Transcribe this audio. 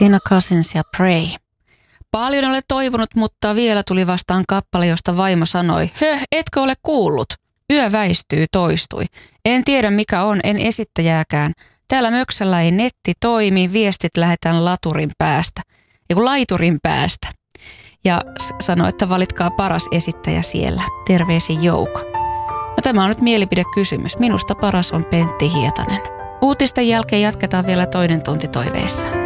Siinä Cousins ja Pray. Paljon olet toivonut, mutta vielä tuli vastaan kappale, josta vaimo sanoi, etkö ole kuullut? Yö väistyy, toistui. En tiedä mikä on, en esittäjääkään. Täällä möksällä ei netti toimi, viestit lähetään laiturin päästä. Ja sanoi, että valitkaa paras esittäjä siellä. Terveisin Jouko. No, tämä on nyt mielipidekysymys. Minusta paras on Pentti Hietanen. Uutisten jälkeen jatketaan vielä toinen tunti toiveissa.